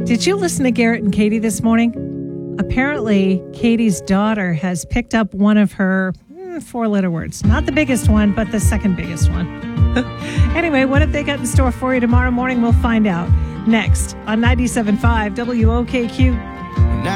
Did you listen to Garrett and Katie this morning? Apparently, Katie's daughter has picked up one of her 4-letter words. Not the biggest one, but the second biggest one. Anyway, what have they got in store for you tomorrow morning? We'll find out next on 97.5 WOKQ.